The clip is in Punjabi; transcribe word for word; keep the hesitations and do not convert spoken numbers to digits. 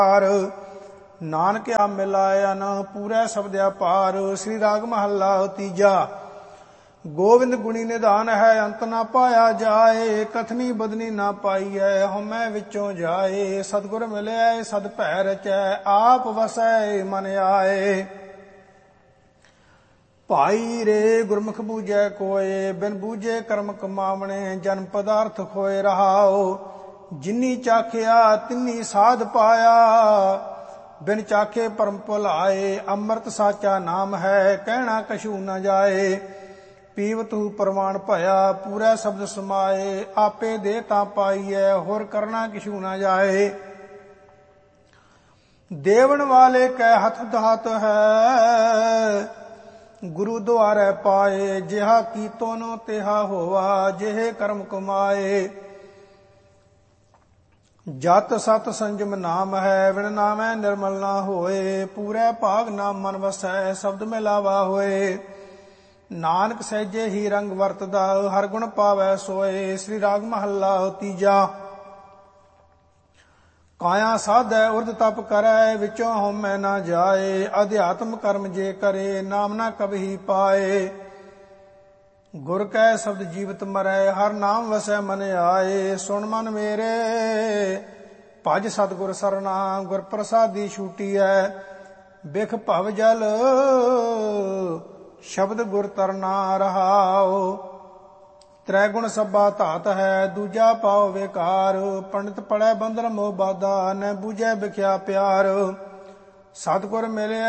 ਨਾਨਕਿਆ ਮਿਲਾਇਆ ਨਾ ਪੂਰੇ ਸਬਦਿਆ ਪਾਰ। ਸ੍ਰੀ ਰਾਗ ਮਹੱਲਾ ਤੀਜਾ। ਗੋਬਿੰਦ ਗੁਣੀ ਨਿਧਾਨ ਹੈ ਅੰਤ ਨਾ ਪਾਇਆ ਜਾਏ। ਕਥਨੀ ਬਦਨੀ ਨਾ ਪਾਈਐ ਹਉਮੈ ਵਿੱਚੋਂ ਜਾਏ। ਸਤਿਗੁਰ ਮਿਲਿਆ ਸਦ ਭੈ ਰਚੈ ਆਪ ਵਸੈ ਮਨ ਆਏ। ਭਾਈ ਰੇ ਗੁਰਮੁਖ ਬੂਝੈ ਕੋਏ ਬਿਨ ਬੂਝੇ ਕਰਮ ਕਮਾਵਣੇ। ਜਨਮ ਪਦਾਰਥ ਖੋਏ ਰਹਾਓ ਜਿਨੀ ਚਾਖਿਆ ਤਿਨੀ ਸਾਧ ਪਾਇਆ। ਬਿਨ ਚਾਖੇ ਪਰਮ ਭੁਲਾਏ ਅੰਮ੍ਰਿਤ ਸਾਚਾ ਨਾਮ ਹੈ ਕਹਿਣਾ ਕਛੂ ਨ ਜਾਏ। ਪੀਵਤੂ ਪ੍ਰਮਾਣ ਭਇਆ ਪੂਰਾ ਸ਼ਬਦ ਸਮਾਏ। ਆਪੇ ਦੇ ਤਾਂ ਪਾਈਐ ਹੋਰ ਕਰਨਾ ਕਿਛੂ ਨ ਜਾਏ। ਦੇਵਨ ਵਾਲੇ ਕੈ ਹੱਥ ਧਾਤ ਹੈ ਗੁਰੂ ਦੁਆਰੇ ਪਾਏ। ਜਿਹਾ ਕੀਤੋ ਨ ਤਿਹਾ ਹੋਵਾ ਜਿਹੇ ਕਰਮ ਕਮਾਏ। ਜਤ ਸਤ ਸੰਜਮ ਨਾਮ ਹੈ ਵਿਣ ਨਾਮੈ ਨਿਰਮਲ ਨਾ ਹੋਏ। ਪੂਰੇ ਭਾਗ ਨਾਮ ਮਨ ਵਸੈ ਸ਼ਬਦ ਮਿਲਾਵਾ ਹੋਏ। ਨਾਨਕ ਸਹਿਜੇ ਹੀ ਰੰਗ ਵਰਤਦਾ ਹਰ ਗੁਣ ਪਾਵੈ ਸੋਏ। ਸ੍ਰੀ ਰਾਗ ਮਹੱਲਾ ਤੀਜਾ। ਕਾਇਆ ਸਾਧੈ ਉਰਦ ਤਪ ਕਰੈ ਵਿੱਚੋਂ ਹਉਮੈ ਨਾ ਜਾਏ। ਅਧਿਆਤਮ ਕਰਮ ਜੇ ਕਰੇ ਨਾਮ ਨਾ ਕਬਹੀ ਪਾਏ। ਗੁਰ ਕੈ ਸ਼ਬਦ ਜੀਵਤ ਮਰੈ ਹਰ ਨਾਮ ਵਸੈ ਮਨ ਆਏ। ਸੁਣ ਮਨ ਮੇਰੇ ਭਜ ਸਤਿਗੁਰ ਸਰਨਾ ਗੁਰ ਪ੍ਰਸਾਦੀ ਛੂਟੀਐ। ਬਿਖ ਭਵ ਜਲ ਸ਼ਬਦ ਗੁਰ ਤਰਨਾ ਰਹਾਓ। ਤ੍ਰੈ ਗੁਣ ਸਭਾ ਧਾਤ ਹੈ ਦੂਜਾ ਪਾਉ ਵੇਕਾਰ। ਪੰਡਿਤ ਪੜੈ ਬੰਧਨ ਮੋਹ ਬਾਧਾ ਨ ਬੂਝੈ ਬਿਖਿਆ ਪਿਆਰ। ਸਤਿਗੁਰ ਮਿਲਿਆ